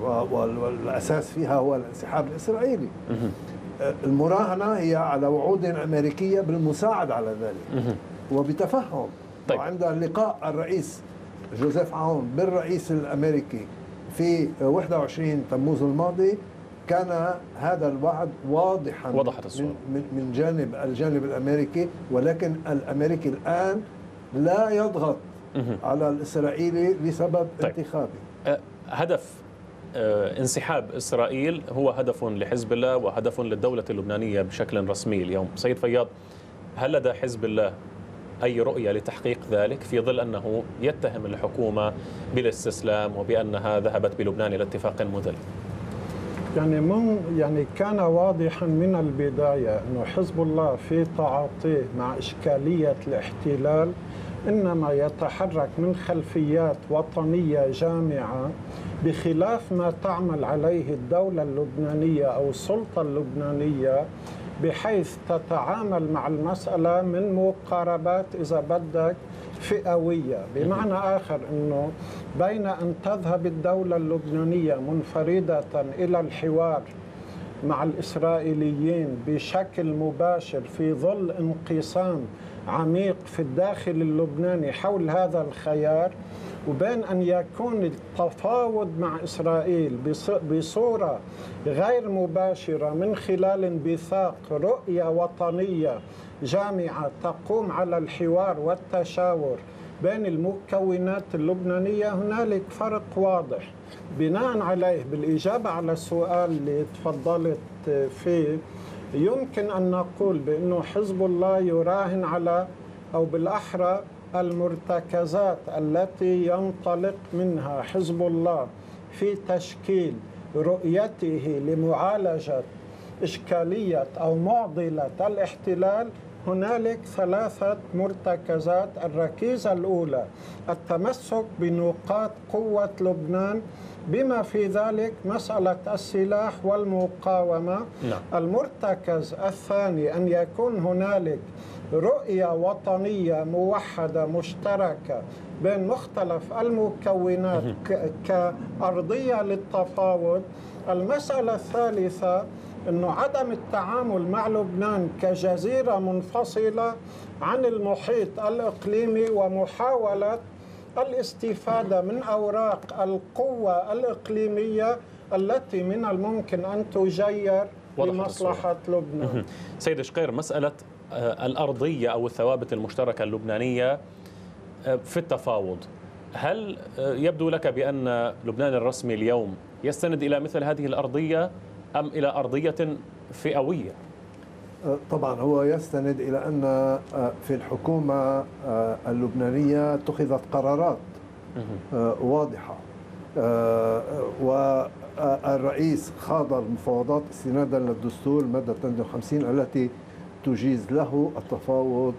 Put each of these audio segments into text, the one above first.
والأساس فيها هو الانسحاب الإسرائيلي. المراهنة هي على وعود أمريكية بالمساعدة على ذلك وبتفهم. طيب. وعند لقاء الرئيس جوزيف عون بالرئيس الأمريكي في 21 تموز الماضي كان هذا الوعد واضحا من جانب الجانب الأمريكي، ولكن الأمريكي الآن لا يضغط على الإسرائيلي لسبب انتخابي. هدف انسحاب إسرائيل هو هدف لحزب الله وهدف للدولة اللبنانية بشكل رسمي اليوم. سيد فياض، هل لدى حزب الله أي رؤية لتحقيق ذلك في ظل أنه يتهم الحكومة بالاستسلام وبأنها ذهبت بلبنان إلى اتفاق مذل؟ يعني كان واضحا من البداية أنه حزب الله في تعاطيه مع إشكالية الاحتلال إنما يتحرك من خلفيات وطنية جامعة بخلاف ما تعمل عليه الدولة اللبنانية أو السلطة اللبنانية، بحيث تتعامل مع المسألة من مقاربات إذا بدك فئوية. بمعنى آخر أنه بين أن تذهب الدولة اللبنانية منفردة إلى الحوار مع الإسرائيليين بشكل مباشر في ظل انقسام عميق في الداخل اللبناني حول هذا الخيار، وبين أن يكون التفاوض مع إسرائيل بصورة غير مباشرة من خلال انبثاق رؤية وطنية جامعة تقوم على الحوار والتشاور بين المكونات اللبنانية، هنالك فرق واضح. بناء عليه بالإجابة على السؤال اللي تفضلت فيه، يمكن أن نقول بأنه حزب الله يراهن على، أو بالأحرى المرتكزات التي ينطلق منها حزب الله في تشكيل رؤيته لمعالجة إشكالية أو معضلة الاحتلال. هنالك ثلاثة مرتكزات. الركيزة الأولى التمسك بنقاط قوة لبنان بما في ذلك مسألة السلاح والمقاومة. المرتكز الثاني أن يكون هنالك رؤية وطنية موحدة مشتركة بين مختلف المكونات كأرضية للتفاوض. المسألة الثالثة أنه عدم التعامل مع لبنان كجزيرة منفصلة عن المحيط الإقليمي ومحاولة الاستفادة من أوراق القوة الإقليمية التي من الممكن أن تجير لمصلحة لبنان. سيد شقير، مسألة الأرضية أو الثوابت المشتركة اللبنانية في التفاوض، هل يبدو لك بأن لبنان الرسمي اليوم يستند إلى مثل هذه الأرضية أم إلى أرضية فئوية؟ طبعا هو يستند إلى أن في الحكومة اللبنانية اتخذت قرارات واضحة، والرئيس خاض المفاوضات استنادا للدستور المادة 52 التي تجيز له التفاوض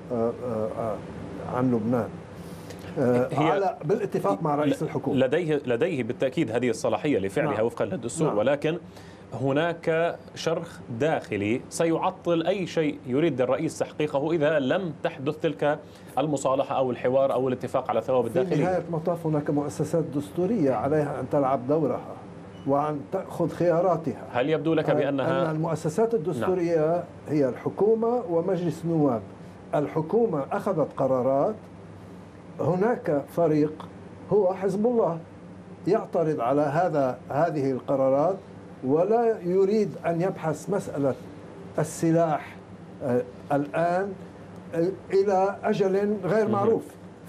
عن لبنان بالاتفاق مع رئيس الحكومة. لديه بالتأكيد هذه الصلاحية لفعلها وفقا للدستور، ولكن هناك شرخ داخلي سيعطل أي شيء يريد الرئيس تحقيقه إذا لم تحدث تلك المصالحة أو الحوار أو الاتفاق على ثوابت داخلية. في نهاية المطاف هناك مؤسسات دستورية عليها أن تلعب دورها وأن تأخذ خياراتها. هل يبدو لك بأنها أن المؤسسات الدستورية هي الحكومة ومجلس النواب؟ الحكومة أخذت قرارات، هناك فريق هو حزب الله يعترض على هذه القرارات ولا يريد أن يبحث مسألة السلاح الآن إلى أجل غير معروف.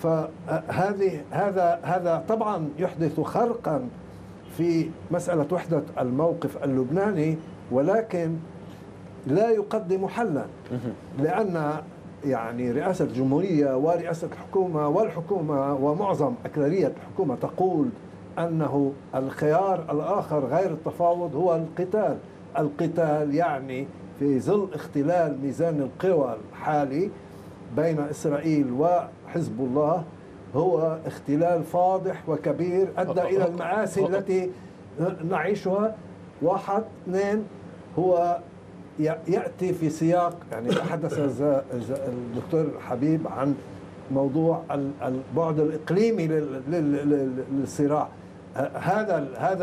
هذا طبعا يحدث خرقا في مسألة وحدة الموقف اللبناني، ولكن لا يقدم حلا، لأن يعني رئاسة الجمهورية ورئاسة الحكومة والحكومة ومعظم أكثرية الحكومة تقول أنه الخيار الآخر غير التفاوض هو القتال. القتال يعني في ظل اختلال ميزان القوى الحالي بين إسرائيل وحزب الله هو اختلال فاضح وكبير أدى إلى المآسي التي نعيشها. 1 2 هو يأتي في سياق، يعني تحدث الدكتور حبيب عن موضوع البعد الإقليمي للصراع. هذا